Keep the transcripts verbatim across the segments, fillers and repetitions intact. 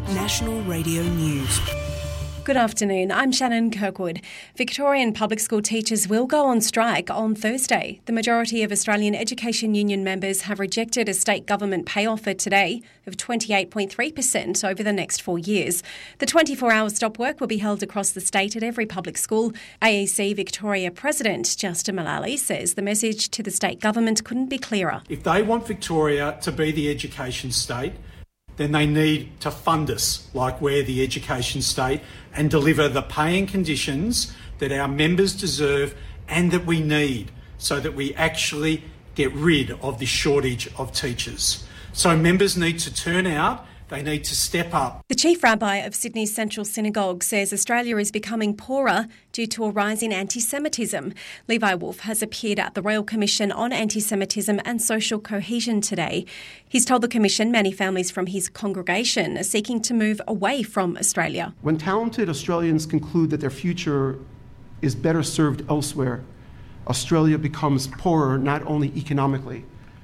National Radio News. Good afternoon, I'm Shannon Kirkwood. Victorian public school teachers will go on strike on Thursday. The majority of Australian Education Union members have rejected a state government pay offer today of twenty-eight point three percent over the next four years. The twenty-four hour stop work will be held across the state at every public school. A E C Victoria President Justin Mullally says the message to the state government couldn't be clearer. If they want Victoria to be the education state, then they need to fund us like we're the education state and deliver the pay and conditions that our members deserve and that we need so that we actually get rid of this shortage of teachers. So members need to turn out. They need to step up. The Chief Rabbi of Sydney's Central Synagogue says Australia is becoming poorer due to a rise in anti-Semitism. Levi Wolf has appeared at the Royal Commission on Anti-Semitism and Social Cohesion today. He's told the Commission many families from his congregation are seeking to move away from Australia. When talented Australians conclude that their future is better served elsewhere, Australia becomes poorer not only economically,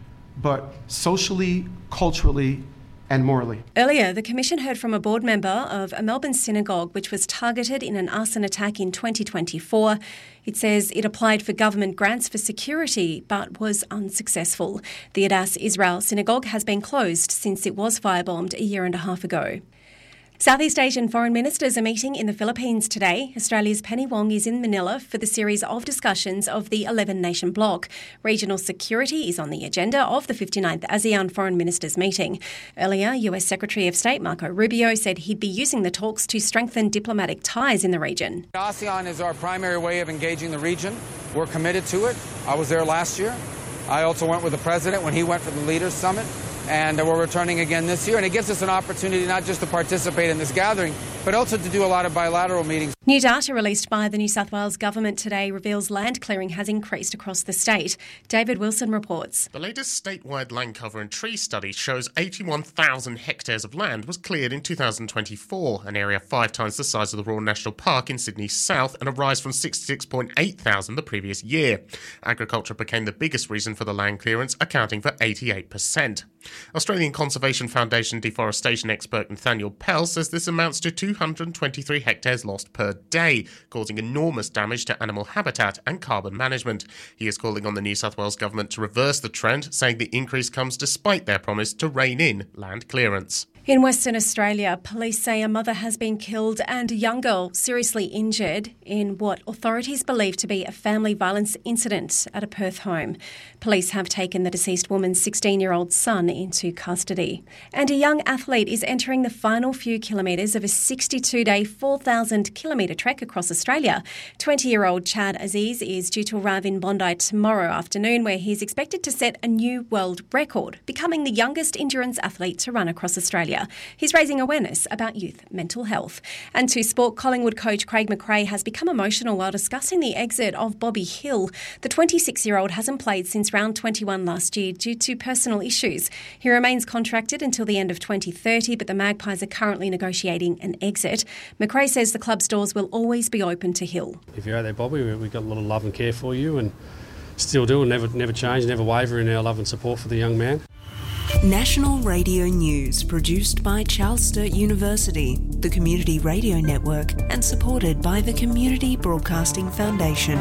but socially, culturally, and morally. Earlier, the Commission heard from a board member of a Melbourne synagogue which was targeted in an arson attack in twenty twenty-four. It says it applied for government grants for security but was unsuccessful. The Adass Israel synagogue has been closed since it was firebombed a year and a half ago. Southeast Asian foreign ministers are meeting in the Philippines today. Australia's Penny Wong is in Manila for the series of discussions of the eleven-nation bloc. Regional security is on the agenda of the fifty-ninth ASEAN Foreign Ministers meeting. Earlier, U S Secretary of State Marco Rubio said he'd be using the talks to strengthen diplomatic ties in the region. ASEAN is our primary way of engaging the region. We're committed to it. I was there last year. I also went with the president when he went for the Leaders Summit. And we're returning again this year. And it gives us an opportunity not just to participate in this gathering, but also to do a lot of bilateral meetings. New data released by the New South Wales government today reveals land clearing has increased across the state. David Wilson reports. The latest statewide land cover and tree study shows eighty-one thousand hectares of land was cleared in two thousand twenty-four, an area five times the size of the Royal National Park in Sydney South and a rise from sixty-six point eight thousand the previous year. Agriculture became the biggest reason for the land clearance, accounting for eighty-eight percent. Australian Conservation Foundation deforestation expert Nathaniel Pell says this amounts to two hundred twenty-three hectares lost per day, causing enormous damage to animal habitat and carbon management. He is calling on the New South Wales government to reverse the trend, saying the increase comes despite their promise to rein in land clearance. In Western Australia, police say a mother has been killed and a young girl seriously injured in what authorities believe to be a family violence incident at a Perth home. Police have taken the deceased woman's sixteen-year-old son into custody. And a young athlete is entering the final few kilometres of a sixty-two day, four thousand kilometre trek across Australia. twenty-year-old Chad Aziz is due to arrive in Bondi tomorrow afternoon, where he's expected to set a new world record, becoming the youngest endurance athlete to run across Australia. He's raising awareness about youth mental health. And to sport, Collingwood coach Craig McRae has become emotional while discussing the exit of Bobby Hill. The twenty-six-year-old hasn't played since round twenty-one last year due to personal issues. He remains contracted until the end of twenty thirty, but the Magpies are currently negotiating an exit. McRae says the club's doors will always be open to Hill. If you're out there, Bobby, we've got a lot of love and care for you and still do, and never, never change, never waver in our love and support for the young man. National Radio News, produced by Charles Sturt University, the Community Radio Network, and supported by the Community Broadcasting Foundation.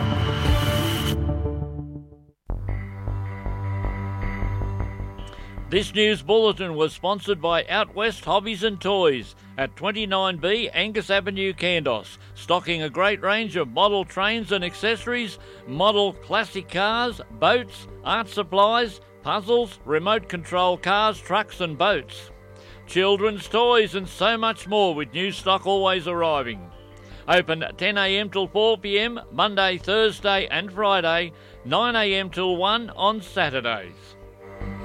This news bulletin was sponsored by Out West Hobbies and Toys at twenty-nine B Angus Avenue, Kandos, stocking a great range of model trains and accessories, model classic cars, boats, art supplies, puzzles, remote control cars, trucks and boats, children's toys and so much more, with new stock always arriving. Open ten a m till four p m Monday, Thursday and Friday, nine a m till one on Saturdays.